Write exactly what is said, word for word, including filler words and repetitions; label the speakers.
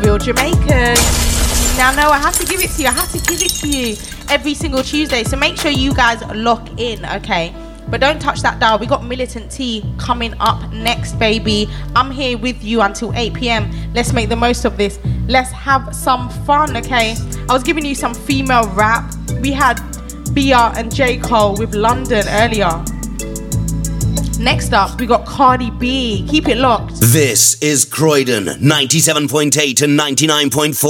Speaker 1: Real Jamaican. Now, no, I have to give it to you. I have to give it to you every single Tuesday. So make sure you guys lock in, okay? But don't touch that dial. We got Militant T coming up next, baby. I'm here with you until eight p.m. Let's make the most of this. Let's have some fun, okay? I was giving you some female rap. We had B R and J. Cole with London earlier. Next up, we got Cardi B. Keep it locked.
Speaker 2: This is Croydon, ninety-seven point eight and ninety-nine point four.